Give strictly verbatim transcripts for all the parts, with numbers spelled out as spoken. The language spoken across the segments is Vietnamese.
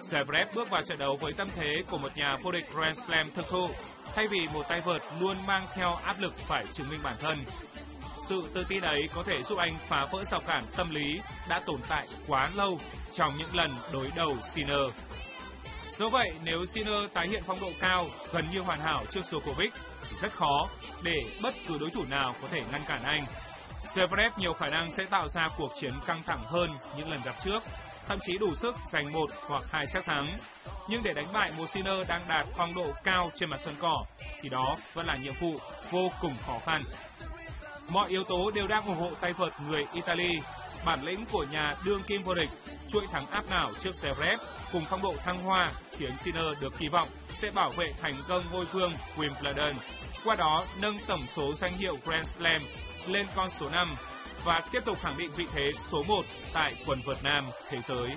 Zverev bước vào trận đấu với tâm thế của một nhà vô địch Grand Slam thực thụ, thay vì một tay vợt luôn mang theo áp lực phải chứng minh bản thân. Sự tự tin ấy có thể giúp anh phá vỡ rào cản tâm lý đã tồn tại quá lâu trong những lần đối đầu Sinner. Dẫu vậy, nếu Sinner tái hiện phong độ cao gần như hoàn hảo trước Djokovic thì rất khó để bất cứ đối thủ nào có thể ngăn cản anh. Zverev nhiều khả năng sẽ tạo ra cuộc chiến căng thẳng hơn những lần gặp trước, thậm chí đủ sức giành một hoặc hai set thắng. Nhưng để đánh bại một Sinner đang đạt phong độ cao trên mặt sân cỏ thì đó vẫn là nhiệm vụ vô cùng khó khăn. Mọi yếu tố đều đang ủng hộ tay vợt người Italy. Bản lĩnh của nhà đương kim vô địch, chuỗi thắng áp đảo trước Zverev cùng phong độ thăng hoa khiến Sinner được kỳ vọng sẽ bảo vệ thành công ngôi vương Wimbledon, qua đó nâng tổng số danh hiệu Grand Slam lên con số năm và tiếp tục khẳng định vị thế số một tại quần vợt nam thế giới.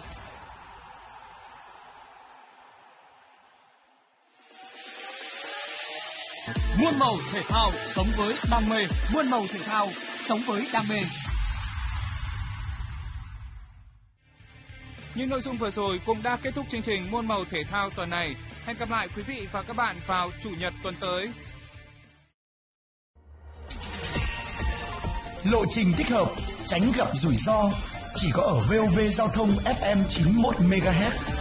Muôn màu thể thao sống với đam mê, muôn màu thể thao sống với đam mê. Những nội dung vừa rồi cũng đã kết thúc chương trình Muôn màu thể thao tuần này. Hẹn gặp lại quý vị và các bạn vào chủ nhật tuần tới. Lộ trình thích hợp, tránh gặp rủi ro, chỉ có ở vê o vê Giao thông ép em chín mươi mốt mê ga héc.